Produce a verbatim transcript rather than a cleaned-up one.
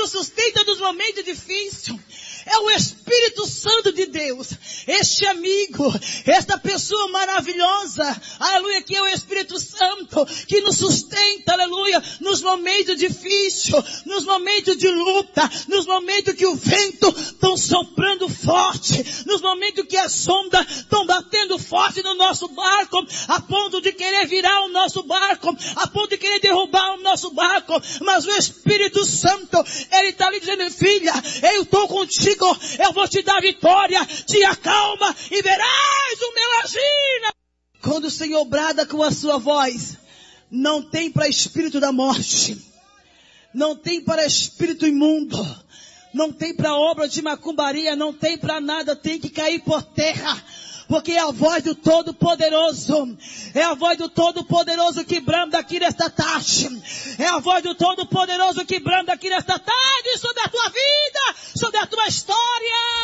nos sustenta nos momentos difíceis. É o Espírito Santo de Deus, este amigo, esta pessoa maravilhosa, aleluia, que é o Espírito Santo, que nos sustenta, aleluia, nos momentos difíceis, nos momentos de luta, nos momentos que o vento estão soprando forte, nos momentos que as ondas estão batendo forte no nosso barco, a ponto de querer virar o nosso barco, a ponto de querer derrubar o nosso barco, mas o Espírito Santo, ele está ali dizendo, filha, eu estou contigo, eu vou te dar vitória, te acalma e verás o meu agir. Quando o Senhor brada com a sua voz, não tem para espírito da morte, não tem para espírito imundo, não tem para obra de macumbaria, não tem para nada, tem que cair por terra. Porque é a voz do Todo-Poderoso. É a voz do Todo-Poderoso que branda aqui nesta tarde. É a voz do Todo-Poderoso que branda aqui nesta tarde sobre a tua vida, sobre a tua história.